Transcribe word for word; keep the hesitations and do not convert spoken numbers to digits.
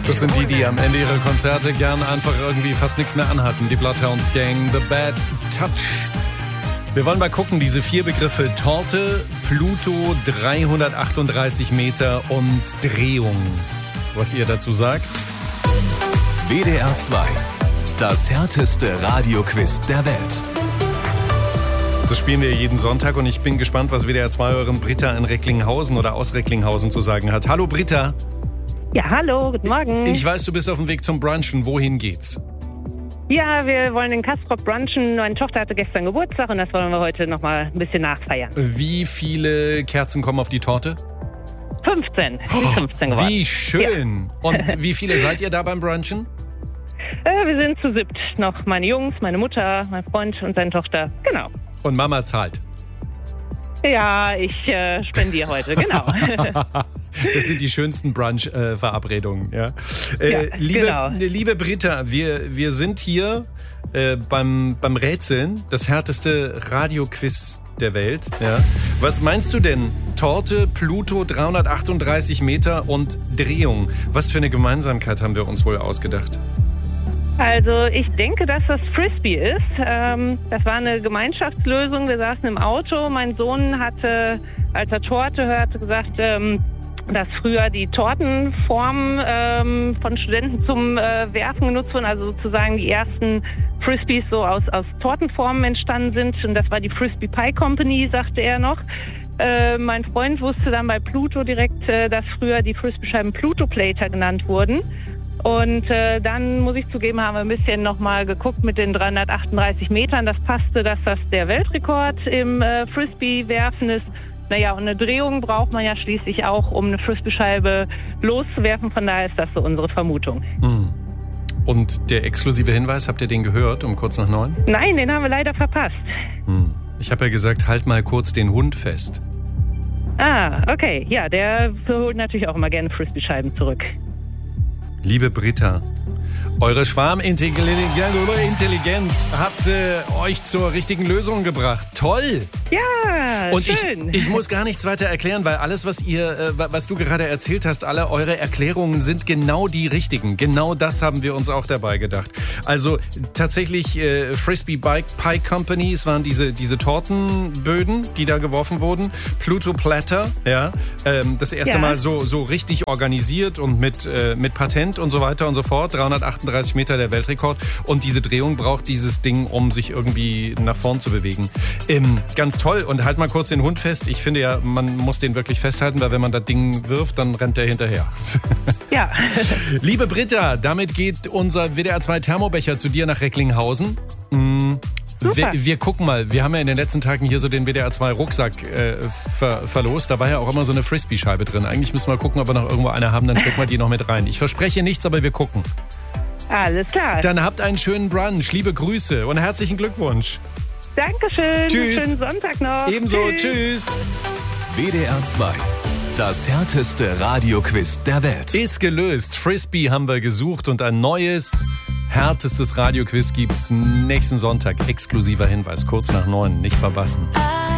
Das sind die, die am Ende ihrer Konzerte gern einfach irgendwie fast nichts mehr anhatten. Die Bloodhound Gang, The Bad Touch. Wir wollen mal gucken, diese vier Begriffe: Torte, Pluto, dreihundertachtunddreißig Meter und Drehung. Was ihr dazu sagt? W D R zwei, das härteste Radioquiz der Welt. Das spielen wir jeden Sonntag und ich bin gespannt, was W D R zwei euren Britta in Recklinghausen oder aus Recklinghausen zu sagen hat. Hallo Britta. Ja, hallo, guten Morgen. Ich weiß, du bist auf dem Weg zum Brunchen. Wohin geht's? Ja, wir wollen in Castrop brunchen. Meine Tochter hatte gestern Geburtstag und das wollen wir heute noch mal ein bisschen nachfeiern. Wie viele Kerzen kommen auf die Torte? fünfzehn. Oh, fünfzehn geworden. Wie schön. Ja. Und wie viele seid ihr da beim Brunchen? Äh, wir sind zu siebt. Noch meine Jungs, meine Mutter, mein Freund und seine Tochter. Genau. Und Mama zahlt? Ja, ich äh, spendiere heute, genau. Das sind die schönsten Brunch-Verabredungen. Äh, ja. Äh, ja, liebe, genau. liebe Britta, wir, wir sind hier äh, beim, beim Rätseln, das härteste Radioquiz der Welt. Ja. Was meinst du denn? Torte, Pluto, dreihundertachtunddreißig Meter und Drehung. Was für eine Gemeinsamkeit haben wir uns wohl ausgedacht? Also ich denke, dass das Frisbee ist. Ähm, das war eine Gemeinschaftslösung. Wir saßen im Auto. Mein Sohn hatte, als er Torte hörte, gesagt, ähm, dass früher die Tortenformen ähm, von Studenten zum äh, Werfen genutzt wurden. Also sozusagen die ersten Frisbees so aus, aus Tortenformen entstanden sind. Und das war die Frisbee Pie Company, sagte er noch. Äh, mein Freund wusste dann bei Pluto direkt, äh, dass früher die Frisbee-Scheiben Pluto-Plater genannt wurden. Und äh, dann, muss ich zugeben, haben wir ein bisschen nochmal geguckt mit den dreihundertachtunddreißig Metern. Das passte, dass das der Weltrekord im äh, Frisbee-Werfen ist. Naja, und eine Drehung braucht man ja schließlich auch, um eine Frisbee-Scheibe loszuwerfen. Von daher ist das so unsere Vermutung. Hm. Und der exklusive Hinweis, habt ihr den gehört um kurz nach neun? Nein, den haben wir leider verpasst. Hm. Ich habe ja gesagt, halt mal kurz den Hund fest. Ah, okay. Ja, der holt natürlich auch immer gerne Frisbee-Scheiben zurück. Liebe Britta, eure Schwarmintelligenz hat äh, euch zur richtigen Lösung gebracht. Toll! Ja, und schön. Ich, ich muss gar nichts weiter erklären, weil alles, was ihr, äh, was du gerade erzählt hast, alle eure Erklärungen sind genau die richtigen. Genau das haben wir uns auch dabei gedacht. Also tatsächlich äh, Frisbee Bike Pie Company, es waren diese, diese Tortenböden, die da geworfen wurden. Pluto Platter, ja, ähm, das erste Ja. Mal so, so richtig organisiert und mit, äh, mit Patent und so weiter und so fort. dreihundertachtunddreißig Meter der Weltrekord. Und diese Drehung braucht dieses Ding, um sich irgendwie nach vorn zu bewegen. Ähm, ganz toll. Und halt mal kurz den Hund fest. Ich finde ja, man muss den wirklich festhalten, weil wenn man das Ding wirft, dann rennt der hinterher. Ja. Liebe Britta, damit geht unser W D R zwei Thermobecher zu dir nach Recklinghausen. Mm. Wir, wir gucken mal, wir haben ja in den letzten Tagen hier so den W D R zwei Rucksack äh, ver, verlost. Da war ja auch immer so eine Frisbee-Scheibe drin. Eigentlich müssen wir mal gucken, ob wir noch irgendwo eine haben, dann stecken wir die noch mit rein. Ich verspreche nichts, aber wir gucken. Alles klar. Dann habt einen schönen Brunch, liebe Grüße und herzlichen Glückwunsch. Dankeschön. Tschüss. Schönen Sonntag noch. Ebenso, tschüss. tschüss. W D R zwei, das härteste Radioquiz der Welt. Ist gelöst. Frisbee haben wir gesucht und ein neues, härtestes Radioquiz gibt's nächsten Sonntag. Exklusiver Hinweis, kurz nach neun, nicht verpassen.